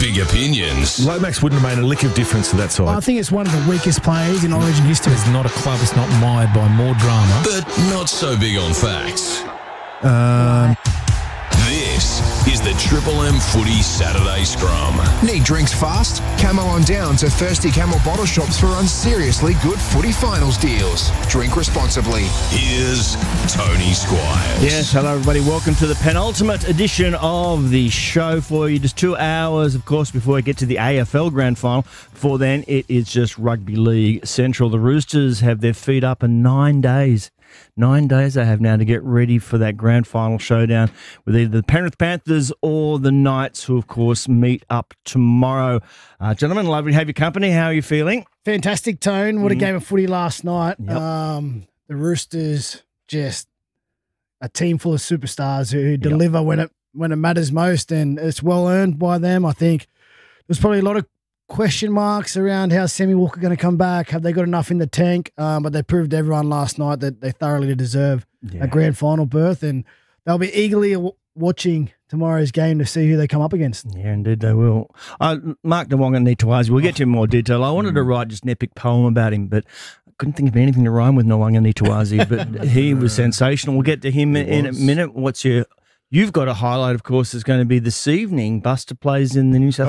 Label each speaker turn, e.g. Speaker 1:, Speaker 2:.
Speaker 1: Big opinions.
Speaker 2: Lomax wouldn't have made a lick of difference to that side.
Speaker 3: I think it's one of the weakest players in Origin history.
Speaker 4: It's not a club that's not mired by more drama.
Speaker 1: But not so big on facts. This is the Triple M Footy Saturday Scrum.
Speaker 5: Need drinks fast? Camo on down to Thirsty Camel bottle shops for unseriously good footy finals deals. Drink responsibly.
Speaker 1: Here's Tony Squires.
Speaker 6: Yes, hello everybody. Welcome to the penultimate edition of the show for you. Just 2 hours, of course, before we get to the AFL Grand Final. Before then, it is just Rugby League Central. The Roosters have their feet up in 9 days. 9 days they have now to get ready for that grand final showdown with either the Penrith Panthers or the Knights, who, of course, meet up tomorrow. Gentlemen, lovely to have your company. How are you feeling?
Speaker 3: Fantastic, Tone. What a game of footy last night.
Speaker 6: Yep.
Speaker 3: The Roosters, just a team full of superstars who deliver when it matters most, and it's well earned by them. I think there's probably a lot of question marks around how Sammy Walker going to come back. Have they got enough in the tank? But they proved to everyone last night that they thoroughly deserve a grand final berth, and they'll be eagerly watching tomorrow's game to see who they come up against.
Speaker 6: Yeah, indeed they will. Mark Nawaqanitawase, we'll get to him in more detail. I wanted to write just an epic poem about him, but I couldn't think of anything to rhyme with Nawaqanitawase, but he was sensational. We'll get to him in a minute. You've got a highlight, of course, is going to be this evening. Buster plays in the New South